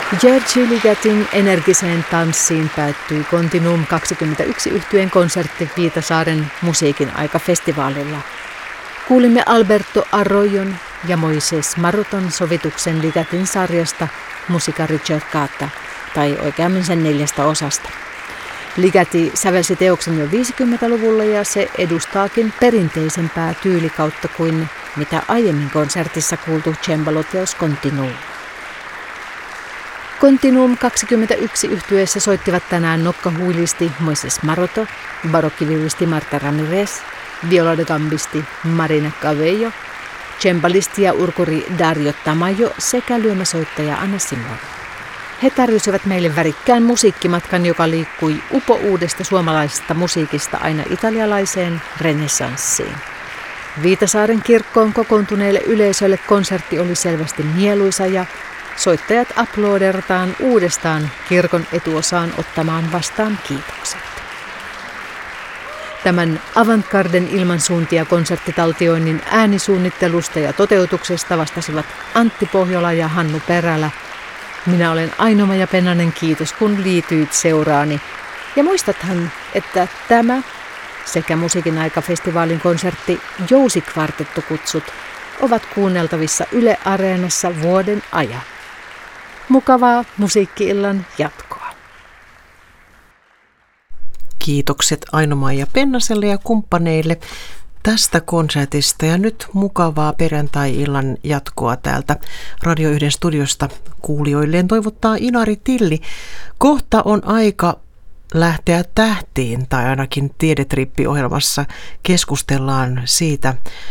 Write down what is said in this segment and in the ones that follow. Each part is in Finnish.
Jerzy Ligetin energiseen tanssiin päättyi Continuum 21 -yhtyeen konsertti Viitasaaren musiikin aika-festivaalilla. Kuulimme Alberto Arroyon ja Moises Maroton sovituksen Ligetin sarjasta Musica ricercata, tai oikeammin sen 4 osasta. Ligeti sävelsi teoksen jo 50-luvulla ja se edustaakin perinteisempää tyylikautta kuin mitä aiemmin konsertissa kuultu cembalo-teos Continuum. Continuum 21 -yhtyeessä soittivat tänään nokkahuilisti Moises Maroto, barokkiviulisti Marta Ramirez, violagambisti Marina Cabello, cembalisti ja urkuri Dario Tamayo sekä lyömäsoittaja Anna Simon. He tarjosivat meille värikkään musiikkimatkan, joka liikkui upouudesta suomalaisesta musiikista aina italialaiseen renessanssiin. Viitasaaren kirkkoon kokoontuneelle yleisölle konsertti oli selvästi mieluisa ja soittajat aplodeerataan uudestaan kirkon etuosaan ottamaan vastaan kiitokset. Tämän avantgarden ilmansuuntia konserttitaltioinnin äänisuunnittelusta ja toteutuksesta vastasivat Antti Pohjola ja Hannu Perälä. Minä olen Aino Maija Pennanen, kiitos kun liityit seuraani. Ja muistathan, että tämä sekä Musiikin aika-festivaalin konsertti Jousikvartettokutsut ovat kuunneltavissa Yle Areenassa vuoden ajan. Mukavaa musiikki-illan jatkoa. Kiitokset Aino Maija Pennaselle ja kumppaneille tästä konsertista ja nyt mukavaa perjantai-illan jatkoa täältä Radio 1 studiosta kuulijoilleen toivottaa Inari Tilli. Kohta on aika lähteä tähtiin tai ainakin Tiedetrippi-ohjelmassa keskustellaan siitä,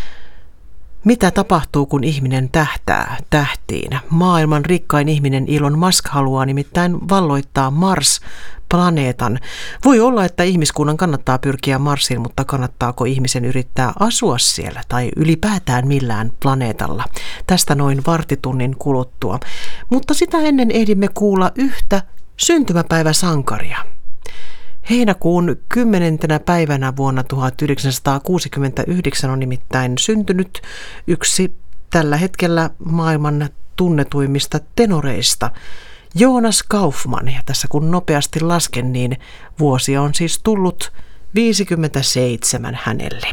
mitä tapahtuu, kun ihminen tähtää tähtiin. Maailman rikkain ihminen Elon Musk haluaa nimittäin valloittaa Mars-planeetan. Voi olla, että ihmiskunnan kannattaa pyrkiä Marsiin, mutta kannattaako ihmisen yrittää asua siellä tai ylipäätään millään planeetalla? Tästä noin varttitunnin kuluttua. Mutta sitä ennen ehdimme kuulla yhtä syntymäpäiväsankaria. Heinäkuun 10. päivänä vuonna 1969 on nimittäin syntynyt yksi tällä hetkellä maailman tunnetuimmista tenoreista, Jonas Kaufman. Ja tässä kun nopeasti lasken, niin vuosia on siis tullut 57 hänelle.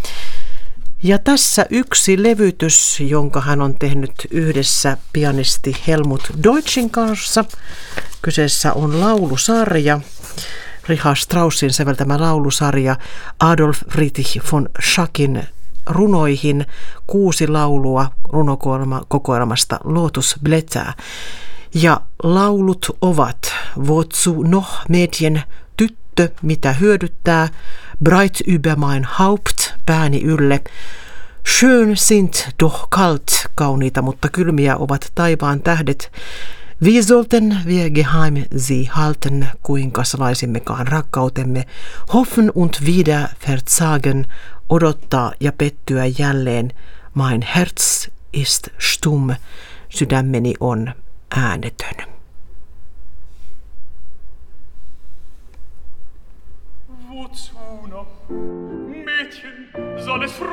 Ja tässä yksi levytys, jonka hän on tehnyt yhdessä pianisti Helmut Deutschin kanssa. Kyseessä on laulusarja. Richard Straussin säveltämä laulusarja Adolf Friedrich von Schackin runoihin 6 laulua runokokoelmasta Lotusblätter. Ja laulut ovat Wozu noch Mädchen, tyttö, mitä hyödyttää, Breit über mein Haupt, pääni ylle, Schön sind doch kalt, kauniita, mutta kylmiä ovat taivaan tähdet, Wie sollten wir geheim sie halten, kuinka salaisimmekaan rakkautemme, hoffen und wieder verzagen, odottaa ja pettyä jälleen, mein Herz ist stumm, sydämeni on äänetön. Wozu noch, Mädchen, soll es